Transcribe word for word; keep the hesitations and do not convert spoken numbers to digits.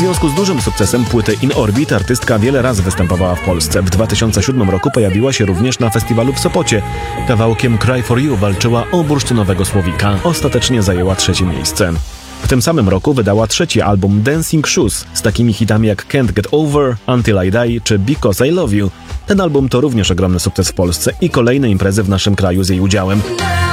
związku z dużym sukcesem płyty In Orbit artystka wiele razy występowała w Polsce. W dwa tysiące siódmym roku pojawiła się również na festiwalu w Sopocie. Kawałkiem Cry for You walczyła o bursztynowego słowika. Ostatecznie zajęła trzecie miejsce. W tym samym roku wydała trzeci album Dancing Shoes z takimi hitami jak Can't Get Over, Until I Die czy Because I Love You. Ten album to również ogromny sukces w Polsce i kolejne imprezy w naszym kraju z jej udziałem.